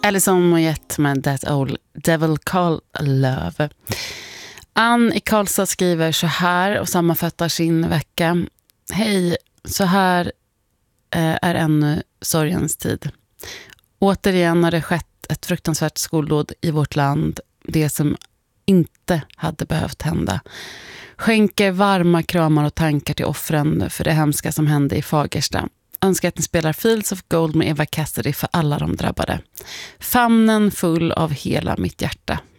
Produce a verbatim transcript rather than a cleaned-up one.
Alison Moyet med That Old Devil Call Love. Ann i Karlstad skriver så här och sammanfattar sin vecka. Hej, så här eh, är ännu sorgens tid. Återigen har det skett ett fruktansvärt skoldåd i vårt land. Det som inte hade behövt hända. Skänker varma kramar och tankar till offren för det hemska som hände i Fagersta. Önskar att ni spelar Fields of Gold med Eva Cassidy för alla de drabbade. Famnen full av hela mitt hjärta.